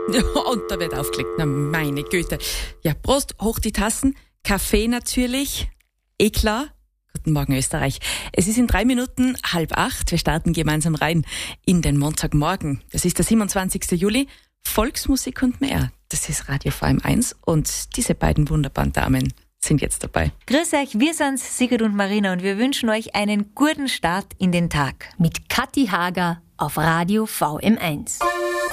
Ja, und da wird aufgelegt. Na, meine Güte. Ja, Prost, hoch die Tassen. Kaffee natürlich. Eh klar. Guten Morgen, Österreich. Es ist in 3 Minuten 7:30. Wir starten gemeinsam rein in den Montagmorgen. Das ist der 27. Juli. Volksmusik und mehr. Das ist Radio VM1 und diese beiden wunderbaren Damen sind jetzt dabei. Grüß euch, wir sind's, Sigrid und Marina, und wir wünschen euch einen guten Start in den Tag. Mit Kathi Hager auf Radio VM1.